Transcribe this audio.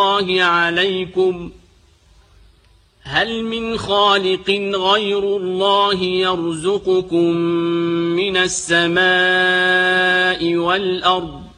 الله عليكم هل من خالق غير الله يرزقكم من السماء والأرض